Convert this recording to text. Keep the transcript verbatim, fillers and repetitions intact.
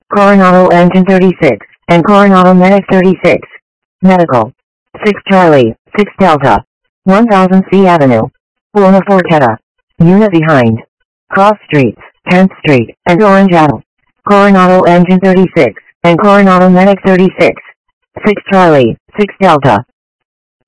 Coronado Engine thirty-six, and Coronado Medic thirty-six. Medical. six Charlie, six Delta. one thousand C Avenue. Buona Forchetta. Unit behind. Cross Streets, tenth Street, and Orange Ave. Coronado Engine thirty-six, and Coronado Medic thirty-six. six Charlie, six Delta.